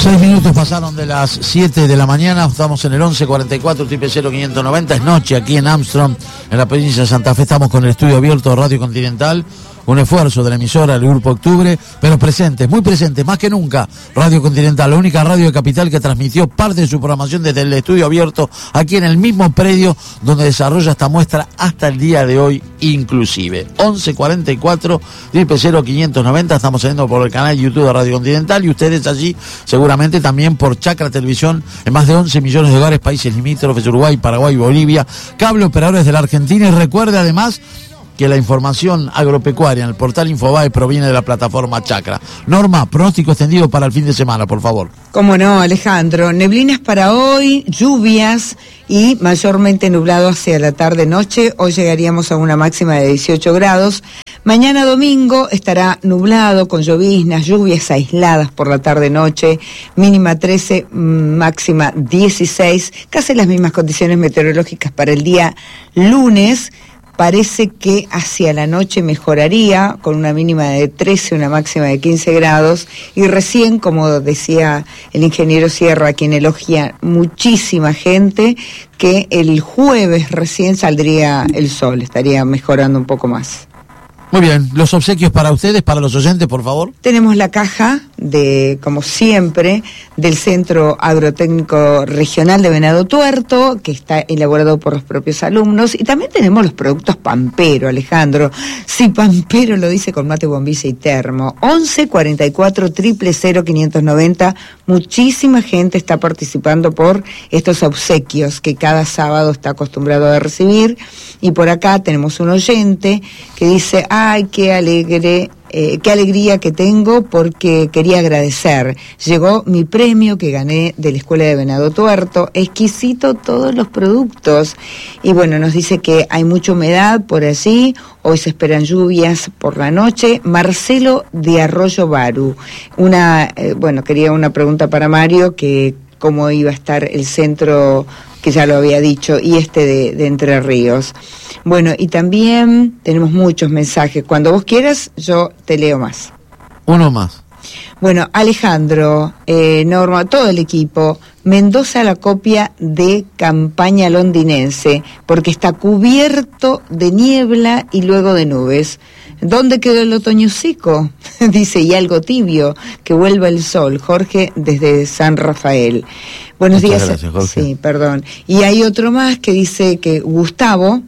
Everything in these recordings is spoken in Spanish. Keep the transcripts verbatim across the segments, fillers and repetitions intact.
Seis minutos pasaron de las siete de la mañana, estamos en el once cuarenta y cuatro triple cero quinientos noventa, es noche aquí en Armstrong, en la provincia de Santa Fe. Estamos con el estudio abierto de Radio Continental, un esfuerzo de la emisora del Grupo Octubre, pero presente, muy presente, más que nunca, Radio Continental, la única radio de Capital que transmitió parte de su programación desde el estudio abierto, aquí en el mismo predio donde desarrolla esta muestra hasta el día de hoy, inclusive. once cuarenta y cuatro triple cero quinientos noventa, estamos saliendo por el canal YouTube de Radio Continental y ustedes allí seguramente también por Chacra Televisión en más de once millones de hogares, países limítrofes, Uruguay, Paraguay, Bolivia, cable operadores de la Argentina. Y recuerde además que la información agropecuaria en el portal Infobae proviene de la plataforma Chacra. Norma, pronóstico extendido para el fin de semana, por favor. Cómo no, Alejandro. Neblinas para hoy, lluvias y mayormente nublado hacia la tarde-noche. Hoy llegaríamos a una máxima de dieciocho grados. Mañana domingo estará nublado con lloviznas, lluvias aisladas por la tarde-noche. Mínima trece, máxima dieciséis. Casi las mismas condiciones meteorológicas para el día lunes. Parece que hacia la noche mejoraría, con una mínima de trece, una máxima de quince grados, y recién, como decía el ingeniero Sierra, a quien elogia muchísima gente, que el jueves recién saldría el sol, estaría mejorando un poco más. Muy bien, los obsequios para ustedes, para los oyentes, por favor. Tenemos la caja de, como siempre, del Centro Agrotécnico Regional de Venado Tuerto, que está elaborado por los propios alumnos, y también tenemos los productos Pampero, Alejandro. Sí, Pampero lo dice con mate, bombilla y termo. once cuarenta y cuatro triple cero quinientos noventa, muchísima gente está participando por estos obsequios que cada sábado está acostumbrado a recibir, y por acá tenemos un oyente que dice: ay, qué alegre, eh, qué alegría que tengo porque quería agradecer. Llegó mi premio que gané de la Escuela de Venado Tuerto, exquisito todos los productos. Y bueno, nos dice que hay mucha humedad por allí, hoy se esperan lluvias por la noche. Marcelo de Arroyo Baru. Una, eh, bueno, quería una pregunta para Mario, que cómo iba a estar el centro, que ya lo había dicho, y este de, de Entre Ríos. Bueno, y también tenemos muchos mensajes. Cuando vos quieras, yo te leo más. Uno más. Bueno, Alejandro, eh, Norma, todo el equipo, Mendoza la copia de Campaña Londinense, porque está cubierto de niebla y luego de nubes. ¿Dónde quedó el otoño seco? Dice, y algo tibio, que vuelva el sol. Jorge, desde San Rafael. Buenos Muchas días. Gracias, Jorge. Sí, perdón. Y hay otro más que dice que Gustavo,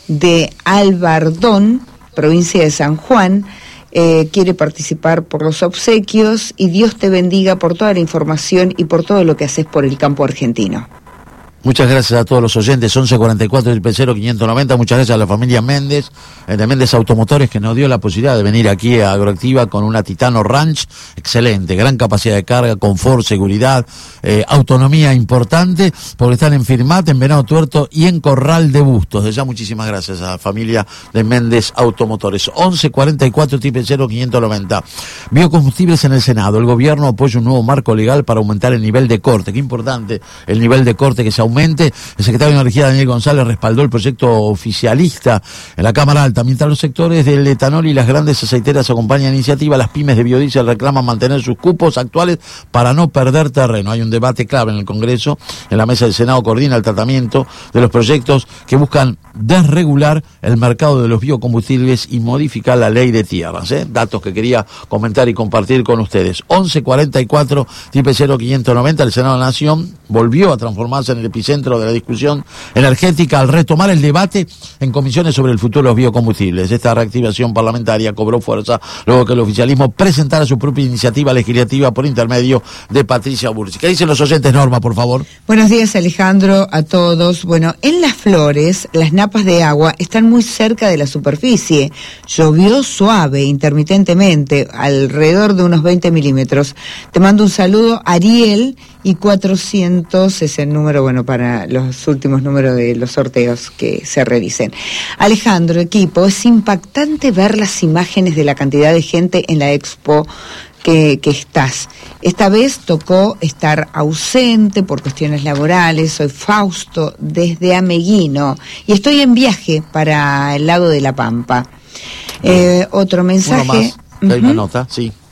de Albardón, provincia de San Juan, eh, quiere participar por los obsequios, y Dios te bendiga por toda la información y por todo lo que haces por el campo argentino. Muchas gracias a todos los oyentes. Once cuarenta y cuatro triple cero quinientos noventa. Muchas gracias a la familia Méndez, eh, de Méndez Automotores, que nos dio la posibilidad de venir aquí a Agroactiva con una Titano Ranch excelente, gran capacidad de carga, confort, seguridad, eh, autonomía importante, porque están en Firmat, en Venado Tuerto y en Corral de Bustos. De ya muchísimas gracias a la familia de Méndez Automotores. Once cuarenta y cuatro triple cero quinientos noventa. Biocombustibles en el Senado. El gobierno apoya un nuevo marco legal para aumentar el nivel de corte. Qué importante el nivel de corte que se aumenta. El secretario de Energía, Daniel González, respaldó el proyecto oficialista en la Cámara Alta. Mientras los sectores del etanol y las grandes aceiteras acompañan la iniciativa, las pymes de biodiesel reclaman mantener sus cupos actuales para no perder terreno. Hay un debate clave en el Congreso. En la mesa del Senado coordina el tratamiento de los proyectos que buscan desregular el mercado de los biocombustibles y modificar la ley de tierras. ¿eh? Datos que quería comentar y compartir con ustedes. once cuarenta y cuatro triple cero quinientos noventa. El Senado de la Nación volvió a transformarse en el epicentro de la discusión energética al retomar el debate en comisiones sobre el futuro de los biocombustibles. Esta reactivación parlamentaria cobró fuerza luego que el oficialismo presentara su propia iniciativa legislativa por intermedio de Patricia Bursi. ¿Qué dicen los oyentes, Norma, por favor? Buenos días, Alejandro, a todos. Bueno, en Las Flores, las napas de agua están muy cerca de la superficie. Llovió suave, intermitentemente, alrededor de unos veinte milímetros. Te mando un saludo, Ariel, y cuatrocientos es el número, bueno, para los últimos números de los sorteos que se realicen. Alejandro, equipo, es impactante ver las imágenes de la cantidad de gente en la expo que, que estás. Esta vez tocó estar ausente por cuestiones laborales. Soy Fausto desde Ameguino y estoy en viaje para el lado de La Pampa. Eh, otro mensaje. Uno más. Uh-huh. Hay una nota, sí.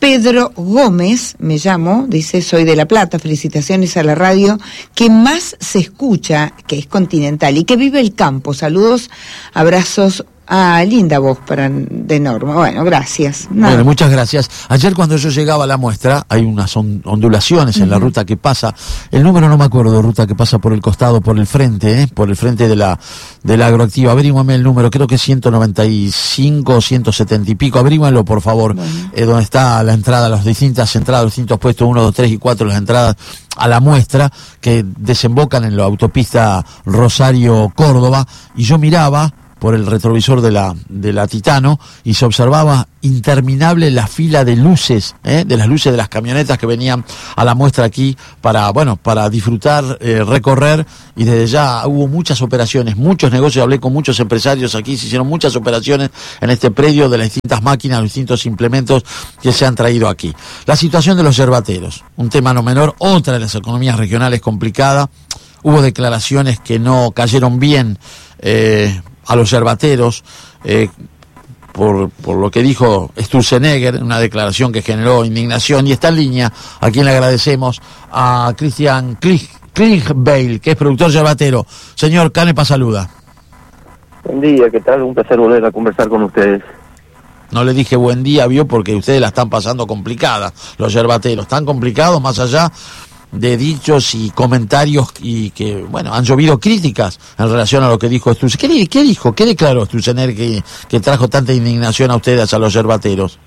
Pedro Gómez, me llamo, dice, soy de La Plata, felicitaciones a la radio que más se escucha, que es Continental, y que vive el campo. Saludos, abrazos. Ah, linda voz para de Norma. Bueno, gracias. No. Bueno, muchas gracias. Ayer cuando yo llegaba a la muestra, hay unas on- ondulaciones en uh-huh. la ruta que pasa, el número no me acuerdo, ruta que pasa por el costado, por el frente, ¿eh? por el frente de la de la agroactiva. Averíguame el número, creo que es ciento noventa y cinco, ciento setenta y pico. Averíguanlo, por favor, bueno. eh, donde está la entrada, las distintas entradas, los distintos puestos uno, dos, tres y cuatro, las entradas a la muestra que desembocan en la autopista Rosario-Córdoba. Y yo miraba por el retrovisor de la de la Titano y se observaba interminable la fila de luces, ¿eh? de las luces de las camionetas que venían a la muestra aquí para, bueno, para disfrutar, eh, recorrer, y desde ya hubo muchas operaciones, muchos negocios, hablé con muchos empresarios aquí, se hicieron muchas operaciones en este predio de las distintas máquinas, los distintos implementos que se han traído aquí. La situación de los yerbateros, un tema no menor, otra de las economías regionales complicada. Hubo declaraciones que no cayeron bien, eh, a los yerbateros, eh, por, por lo que dijo Sturzenegger, una declaración que generó indignación, y está en línea, a quien le agradecemos, a Cristian Klingbeil, que es productor yerbatero. Señor Canepa, saluda. Buen día, ¿qué tal? Un placer volver a conversar con ustedes. No le dije buen día, vio, porque ustedes la están pasando complicada, los yerbateros, tan complicados, más allá de dichos y comentarios y que, bueno, han llovido críticas en relación a lo que dijo Sturzenegger. ¿Qué, ¿Qué dijo? ¿Qué declaró Sturzenegger que, que trajo tanta indignación a ustedes, a los yerbateros?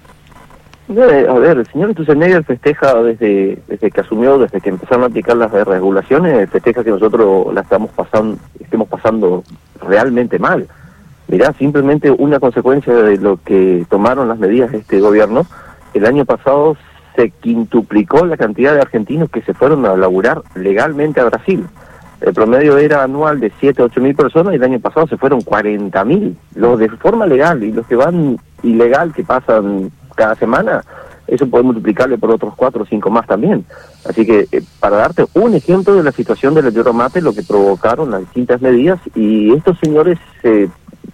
Eh, a ver, el señor Sturzenegger festeja desde desde que asumió, desde que empezaron a aplicar las regulaciones, festeja que nosotros la estamos pasando, estemos pasando realmente mal. Mirá, simplemente una consecuencia de lo que tomaron las medidas de este gobierno, el año pasado se quintuplicó la cantidad de argentinos que se fueron a laburar legalmente a Brasil. El promedio era anual de siete, ocho mil personas y el año pasado se fueron cuarenta mil. Los de forma legal y los que van ilegal, que pasan cada semana, eso puede multiplicarle por otros cuatro o cinco más también. Así que, eh, para darte un ejemplo de la situación de la yerba mate, lo que provocaron las distintas medidas, y estos señores se,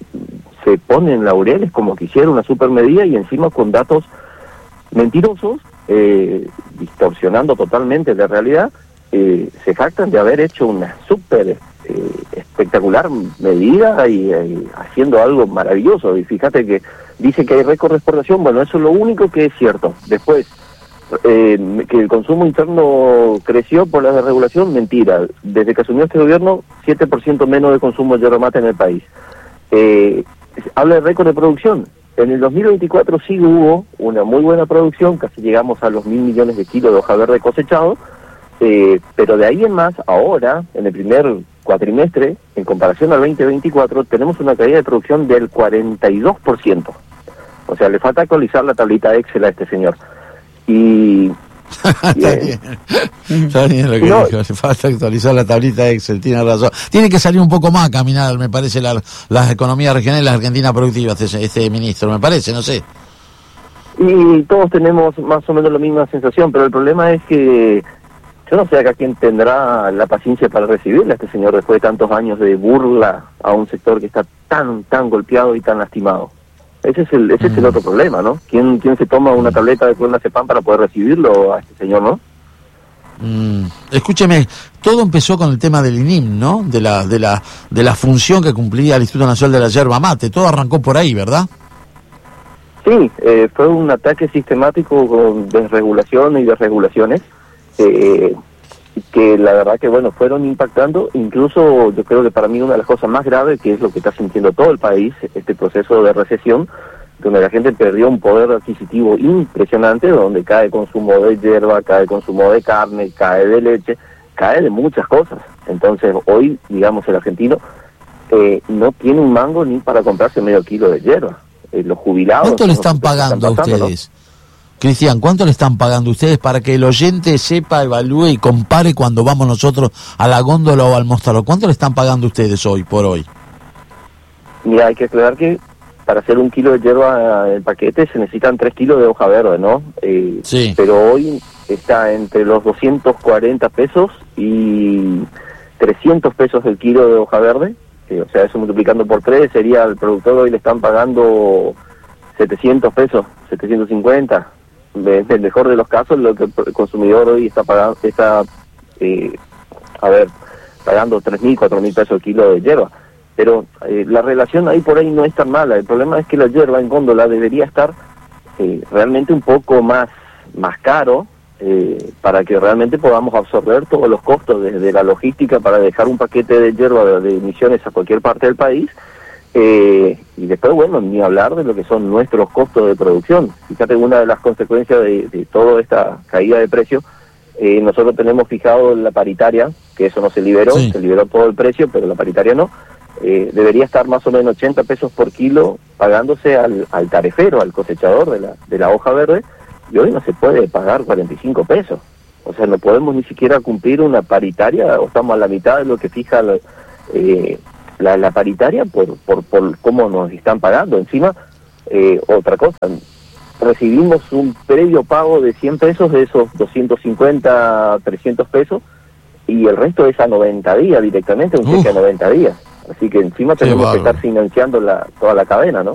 se ponen laureles como que hicieron una super medida y encima con datos mentirosos, Eh, distorsionando totalmente la realidad, eh, se jactan de haber hecho una súper eh, espectacular medida y eh, haciendo algo maravilloso. Y fíjate que dice que hay récord de exportación, bueno, eso es lo único que es cierto. Después, eh, que el consumo interno creció por la desregulación, mentira. Desde que asumió este gobierno, siete por ciento menos de consumo de yerba mate en el país. Eh, habla de récord de producción. En el dos mil veinticuatro sí hubo una muy buena producción, casi llegamos a los mil millones de kilos de hoja verde cosechados, eh, pero de ahí en más, ahora, en el primer cuatrimestre, en comparación al veinte veinticuatro, tenemos una caída de producción del cuarenta y dos por ciento. O sea, le falta actualizar la tablita Excel a este señor. Y... Está bien. Está bien lo que no, dijo, le falta actualizar la tablita Excel, tiene razón. Tiene que salir un poco más a caminar, me parece, la, las economías regionales, la Argentina productiva, este, este ministro, me parece, no sé. Y todos tenemos más o menos la misma sensación, pero el problema es que yo no sé acá quién tendrá la paciencia para recibirle a este señor después de tantos años de burla a un sector que está tan, tan golpeado y tan lastimado. Ese es el ese mm. es el otro problema, ¿no? ¿Quién, quién se toma una tableta de clonazepam para poder recibirlo a este señor, no? Mm. Escúcheme, todo empezó con el tema del I N I M, ¿no? De la de la de la función que cumplía el Instituto Nacional de la Yerba Mate. Todo arrancó por ahí, ¿verdad? Sí, eh, fue un ataque sistemático con desregulación y desregulaciones, eh, que la verdad que, bueno, fueron impactando. Incluso yo creo que para mí una de las cosas más graves, que es lo que está sintiendo todo el país, este proceso de recesión, donde la gente perdió un poder adquisitivo impresionante, donde cae el consumo de hierba, cae el consumo de carne, cae de leche, cae de muchas cosas. Entonces hoy, digamos, el argentino eh, no tiene un mango ni para comprarse medio kilo de hierba. Eh, los jubilados... ¿Cuánto le están pagando están pasando, a ustedes? ¿No? Cristian, ¿cuánto le están pagando ustedes para que el oyente sepa, evalúe y compare cuando vamos nosotros a la góndola o al mostrador? ¿Cuánto le están pagando ustedes hoy por hoy? Mira, hay que aclarar que para hacer un kilo de hierba en paquete se necesitan tres kilos de hoja verde, ¿no? Eh, sí. Pero hoy está entre los doscientos cuarenta pesos y trescientos pesos el kilo de hoja verde. Eh, o sea, eso multiplicando por tres sería, al productor hoy le están pagando setecientos pesos, setecientos cincuenta. en el mejor de los casos, lo que el consumidor hoy está pagando, está, eh, a ver, pagando tres mil, cuatro mil pesos el kilo de hierba. Pero eh, la relación ahí por ahí no es tan mala. El problema es que la hierba en góndola debería estar eh, realmente un poco más, más caro, eh, para que realmente podamos absorber todos los costos desde la logística para dejar un paquete de hierba de, de emisiones a cualquier parte del país. Eh, y después, bueno, ni hablar de lo que son nuestros costos de producción. Fíjate, una de las consecuencias de, de toda esta caída de precio, eh, nosotros tenemos fijado la paritaria, que eso no se liberó, sí. Se liberó todo el precio, pero la paritaria no. Eh, debería estar más o menos ochenta pesos por kilo pagándose al, al tarefero, al cosechador de la, de la hoja verde, y hoy no se puede pagar cuarenta y cinco pesos. O sea, no podemos ni siquiera cumplir una paritaria, o estamos a la mitad de lo que fija la, eh, la, la paritaria por, por, por cómo nos están pagando. Encima, eh, otra cosa, recibimos un previo pago de cien pesos de esos doscientos cincuenta, trescientos pesos, y el resto es a noventa días directamente, un cheque a noventa días. Así que encima tenemos que estar financiando la, toda la cadena, ¿no?